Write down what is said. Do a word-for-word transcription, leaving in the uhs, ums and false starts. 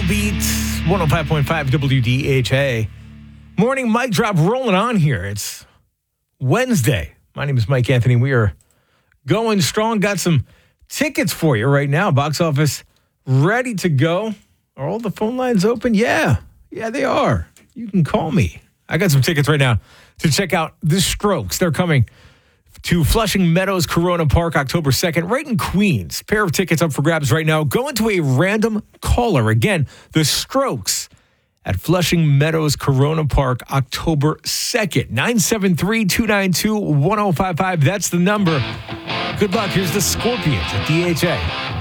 Beat, one oh five point five W D H A. Morning mic drop rolling on here. It's Wednesday. My name is Mike Anthony. We are going strong. Got some tickets for you right now. Box office ready to go. Are all the phone lines open? Yeah. Yeah, they are. You can call me. I got some tickets right now to check out The Strokes. They're coming to Flushing Meadows Corona Park October second, right in Queens. Pair of tickets up for grabs right now. Go into a random caller. Again, The Strokes at Flushing Meadows Corona Park October second. nine seven three, two nine two, one oh five five. That's the number. Good luck. Here's the Scorpions at D H A.